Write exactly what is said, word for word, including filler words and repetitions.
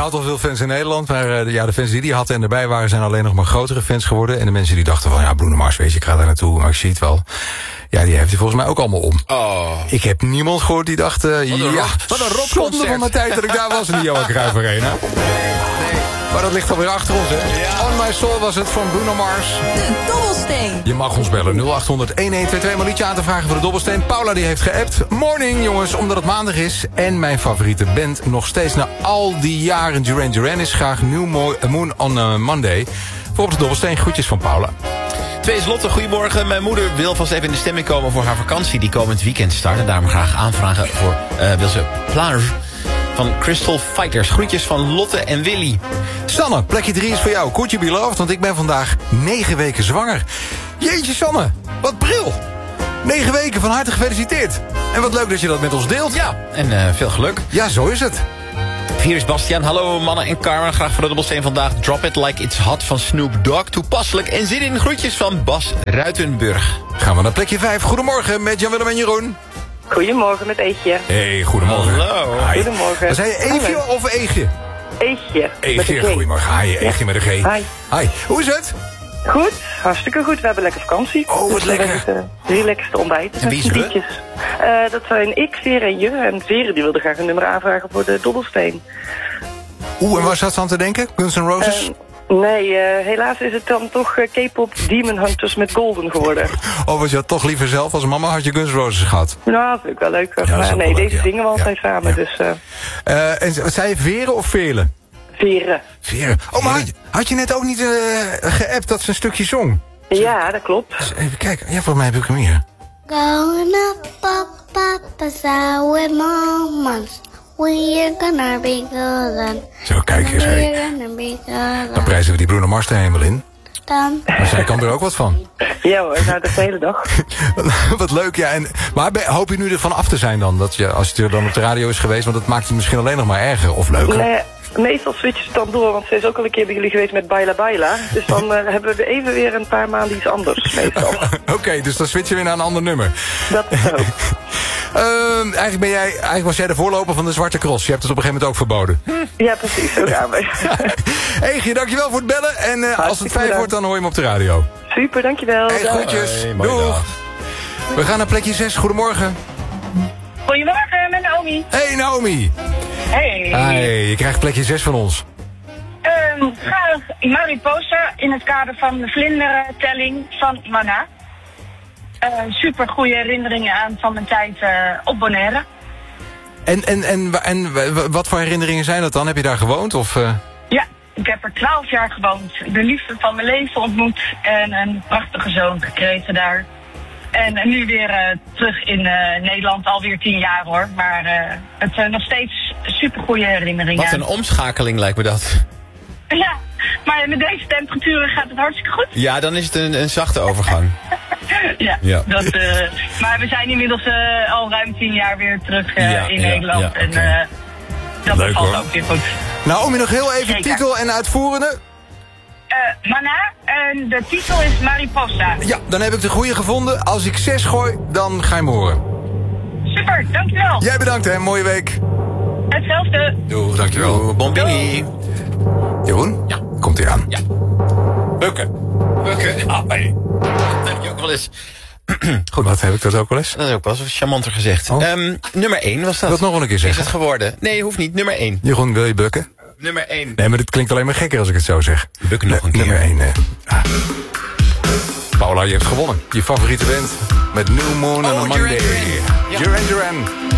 had al veel fans in Nederland. Maar uh, ja, de fans die die had en erbij waren... zijn alleen nog maar grotere fans geworden. En de mensen die dachten van... ja, Bruno Mars, weet je, ik ga daar naartoe. Maar ik zie het wel. Ja, die heeft hij volgens mij ook allemaal om. Oh. Ik heb niemand gehoord die dacht... Uh, wat een, ja, rock, wat een rockconcert. Zonde van mijn tijd dat ik daar was in de Johan Cruijff Arena. Nee. Maar dat ligt alweer achter ons, hè? Ja. On My Soul was het van Bruno Mars. De dobbelsteen. Je mag ons bellen. nul acht honderd, een een twee twee om een liedje aan te vragen voor de dobbelsteen. Paula die heeft geappt. Morning, jongens, omdat het maandag is. En mijn favoriete band nog steeds na al die jaren Duran Duran is graag New Moon on a Monday. Voor op de dobbelsteen. Groetjes van Paula. Twee is Lotte, goedemorgen. Mijn moeder wil vast even in de stemming komen voor haar vakantie die komend weekend start. En daarom graag aanvragen voor uh, wil ze Plage van Crystal Fighters. Groetjes van Lotte en Willy. Sanne, plekje drie is voor jou. Could you be loved? Want ik ben vandaag negen weken zwanger. Jeetje Sanne, wat bril. Negen weken, van harte gefeliciteerd. En wat leuk dat je dat met ons deelt. Ja, en uh, veel geluk. Ja, zo is het. Vier is Bastiaan. Hallo mannen en Carmen. Graag voor de dobbelsteen vandaag. Drop It Like It's Hot van Snoop Dogg. Toepasselijk en zin in groetjes van Bas Ruitenburg. Gaan we naar plekje vijf. Goedemorgen met Jan-Willem en Jeroen. Goedemorgen met Eegje. Hey, goedemorgen. Hallo. Hi. Goedemorgen. Zei je Eegje of Eegje? Eegje. Eegje, goedemorgen. Hi, Eegje met een G. Hi. Hi, hoe is het? Goed, hartstikke goed. We hebben lekker vakantie. Oh, wat dus lekker. We hebben uh, drie lekkerste ontbijten. En wie is we? Uh, dat zijn ik, Vera en je. En Vera die wilde graag een nummer aanvragen voor de dobbelsteen. Oeh, en waar zat ze aan te denken? Guns N' Roses? Uh, nee, uh, helaas is het dan toch uh, K-pop Demon Hunters met Golden geworden. Oh, was je had toch liever zelf als mama had je Guns N' Roses gehad? Nou, dat vind ik wel leuk. Ja, maar nee, leuk, deze ja. zingen we altijd Ja. samen. Ja. Dus, uh, Uh, en wat zei je, Veren of Velen? Vera. Veren. Oh, maar had, had je net ook niet uh, geappt dat ze een stukje zong? Ja, dat klopt. Dus even kijken. Ja, volgens mij heb ik hem hier. Going up, up, up, aside with moments. We're gonna be good. Zo, kijk eens. Hey. We're gonna be Dan good. prijzen we die Bruno Mars de hemel in. Dan. Maar zij kan er ook wat van. Ja hoor, nou de hele dag. Wat leuk, ja. En, maar ben- hoop je nu ervan af te zijn dan? Dat je, als je er dan op de radio is geweest, want dat maakt het misschien alleen nog maar erger of leuker. Nee, meestal switchen ze dan door, want ze is ook al een keer bij jullie geweest met Baila Baila. Dus dan uh, hebben we even weer een paar maanden iets anders meestal. Oké, okay, dus dan switchen we weer naar een ander nummer. Dat is zo. Uh, eigenlijk, ben jij, eigenlijk was jij de voorloper van de Zwarte Cross. Je hebt het op een gegeven moment ook verboden. Ja, precies, zo gaan we. Eegje, dankjewel voor het bellen. En uh, als het vijf bedankt. wordt, dan hoor je hem op de radio. Super, dankjewel. Hey, Dag. groetjes. Hey, mooie Doeg. dag. We gaan naar plekje zes. Goedemorgen. Goedemorgen, met Naomi. Hey Naomi. Hey. Hey, je krijgt plekje zes van ons. Um, graag Mariposa in het kader van de vlindertelling van Mana. Uh, super goede herinneringen aan van mijn tijd uh, op Bonaire. En, en, en, en wat voor herinneringen zijn dat dan? Heb je daar gewoond? Of, uh... Ja, ik heb er twaalf jaar gewoond. De liefde van mijn leven ontmoet en een prachtige zoon gekregen daar. En uh, nu weer uh, terug in uh, Nederland, alweer tien jaar hoor. Maar uh, het zijn uh, nog steeds super goede herinneringen. Wat een omschakeling lijkt me dat. Ja, maar met deze temperaturen gaat het hartstikke goed. Ja, dan is het een, een zachte overgang. Ja, Ja. Dat, uh, maar we zijn inmiddels uh, al ruim tien jaar weer terug uh, Ja, in ja, Nederland. ja, en oké. uh, dat Leuk, bevalt hoor. ook weer goed. Naomi, nog heel even Zeker. titel en uitvoerende. Uh, Mana, en de titel is Mariposa. Ja, dan heb ik de goede gevonden. Als ik zes gooi, dan ga je me horen. Super, dankjewel. Jij bedankt, hè. Mooie week. Hetzelfde. Doeg, dankjewel. Oh, Bombini. Jeroen? Ja. Komt hij aan. Ja. Bukken. Bukken. Ah, nee. Dat heb je ook wel eens. Goed, wat heb ik dat ook wel eens? Dat is ook wel eens charmanter gezegd. Oh. Um, nummer één was dat. Wil het nog wel een keer Is zeggen? het geworden? Nee, hoeft niet. Nummer één. Jeroen, wil je bukken? Nummer één. Nee, maar dit klinkt alleen maar gekker als ik het zo zeg. Bukken nog een keer. Nummer één, nee. Ah. Paula, je hebt gewonnen. Je favoriete band met New Moon on Oh, a Duran Monday. Duran. Ja. Duran Duran.